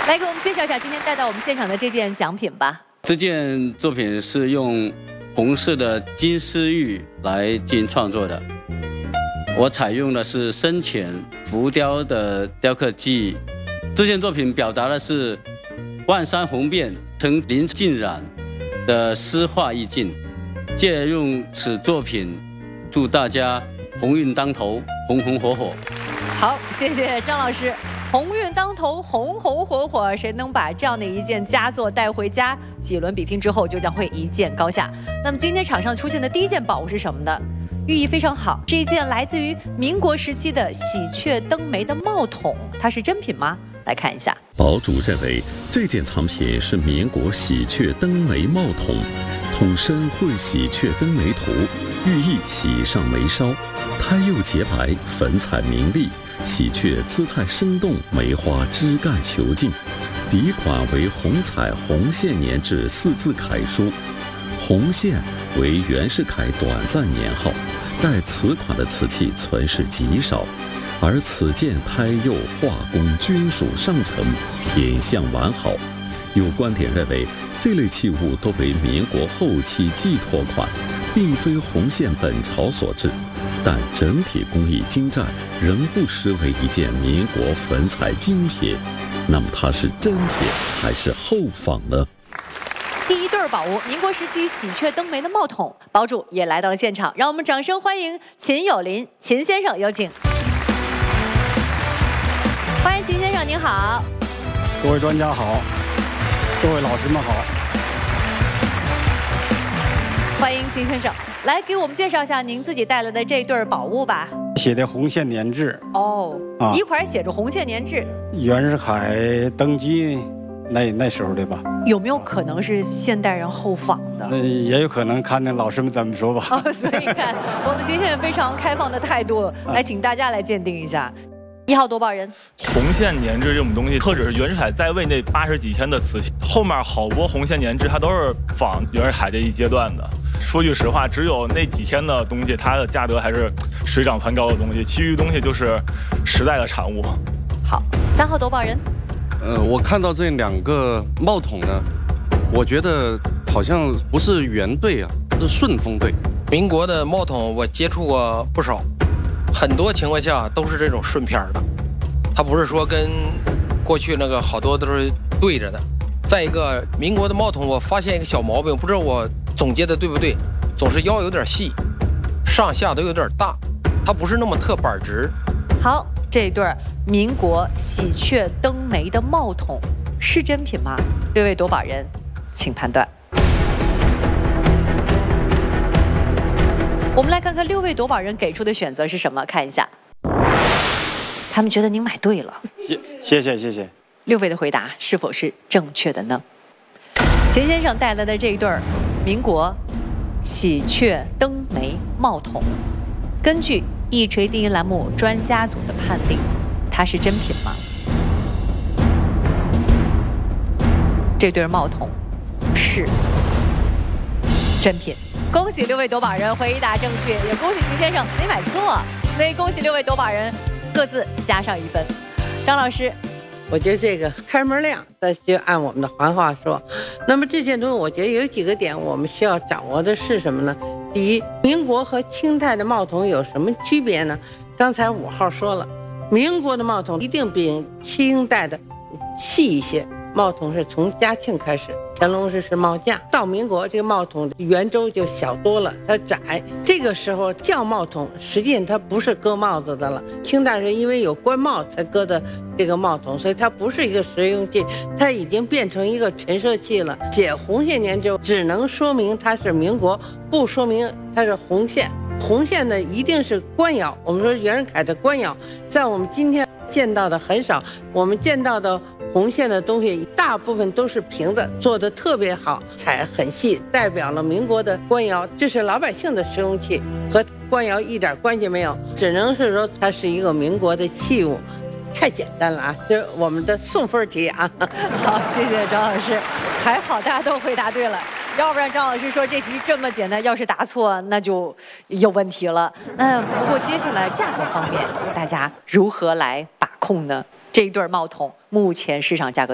来给我们介绍一下今天带到我们现场的这件奖品吧。 这件作品是用红色的金丝玉来进行创作的，我采用的是深浅浮雕的雕刻技艺。这件作品表达的是万山红遍，层林尽染的诗画意境。借用此作品，祝大家鸿运当头，红红火火。 好，谢谢张老师。鸿运当头，红红火火，谁能把这样的一件佳作带回家？几轮比拼之后，就将会一见高下。那么今天场上出现的第一件宝物是什么呢？寓意非常好，是一件来自于民国时期的喜鹊登梅的帽筒，它是真品吗？来看一下。 堡主认为这件藏品是民国喜鹊登梅帽筒，筒身绘喜鹊登梅图，寓意喜上眉梢，胎釉洁白，粉彩明丽。喜鹊姿态生动，梅花枝干遒劲。底款为红彩红线年制4字楷书，红线为袁世凯短暂年号，带此款的瓷器存世极少，而此件胎釉画工均属上乘，品相完好。有观点认为，这类器物都为民国后期寄托款，并非红线本朝所制，但整体工艺精湛，仍不失为一件民国粉彩精品。那么它是真品还是后仿呢？ 第一对宝物，民国时期喜鹊登梅的帽筒，堡主也来到了现场，让我们掌声欢迎秦有林秦先生，有请。欢迎秦先生，您好。 各位专家好，各位老师们好。 欢迎秦先生，来给我们介绍一下您自己带来的这对宝物吧。 写的红线年制哦，一块写着红线年制， 袁世凯登基那时候的吧？ 有没有可能是现代人后仿的？ 也有可能，看那老师们怎么说吧。 所以看我们今天非常开放的态度，来请大家来鉴定一下。1号夺宝人， 红线年制这种东西，特指是袁世凯在位那80几天的瓷器，后面好多红线年制，它都是仿袁世凯这一阶段的。说句实话，只有那几天的东西，它的价格还是水涨船高的东西，其余东西就是时代的产物。 好，3号夺宝人， 我看到这2个帽筒呢，我觉得好像不是原对啊，是顺丰对。 民国的帽筒我接触过不少。很多情况下都是这种顺片的，它不是说跟过去那个好多都是对着的。再一个，民国的帽筒我发现一个小毛病，不知道我总结的对不对，总是腰有点细，上下都有点大，它不是那么特板直。 好，这对民国喜鹊登梅的帽筒是真品吗？6位夺宝人，请判断。我们来看看6位夺宝人给出的选择是什么，看一下。他们觉得您买对了。 谢谢。 6位的回答是否是正确的呢？秦先生带来的这一对民国喜鹊登梅帽筒，根据一锤定音栏目专家组的判定，它是真品吗？这对帽筒是真品。恭喜6位夺宝人回答正确，也恭喜秦先生没买错，所以恭喜6位夺宝人各自加上1分。张老师， 我觉得这个开门亮，但是就按我们的行话说。那么这件东西，我觉得有几个点我们需要掌握的是什么呢？第一，民国和清代的帽筒有什么区别呢？刚才5号说了，民国的帽筒一定比清代的细一些。帽筒是从嘉庆开始，乾隆是帽架，到民国这个帽筒圆周就小多了，它窄。这个时候叫帽筒，实际上它不是搁帽子的了。清代是因为有官帽才搁的这个帽筒，所以它不是一个实用器，它已经变成一个陈设器了。写红线年制只能说明它是民国，不说明它是红线。红线呢一定是官窑，我们说袁世凯的官窑，在我们今天见到的很少，我们见到的红线的东西大部分都是平的，做的特别好，彩很细，代表了民国的官窑，这是老百姓的实用器，和官窑一点关系没有，只能是说它是一个民国的器物。太简单了啊，这是我们的送分题啊。 好，谢谢张老师，还好大家都回答对了，要不然张老师说这题这么简单，要是答错那就有问题了。不过接下来价格方面，大家如何来把控呢？这一对帽筒目前市场价格